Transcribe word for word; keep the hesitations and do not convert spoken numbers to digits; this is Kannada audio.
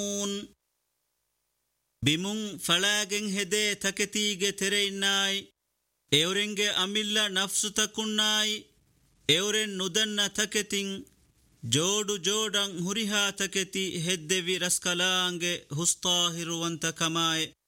ಬಿಮುಂ ಫಳಾಗೆಂ ಹೆದೆ ತಕೆತೀಗೆ ತೆರೆಯಿನ್ನಾಯ್ ಎವರೆಂಗೆ ಅಮಿಲ್ಲ ನಫ್ಸು ತಕುನ್ನಾಯ್ ಎವರೆನ್ ನುದನ್ನ ತಕೆತಿಂ ಜೋಡು ಜೋಡಂ ಹುರಿಹಾ ತಕೆತಿ ಹೆದ್ದೆವಿ ರಸ್ಕಲಾಂಗೆ ಹುಸ್ತಾಹಿರುವಂತ ಕಮಾಯ್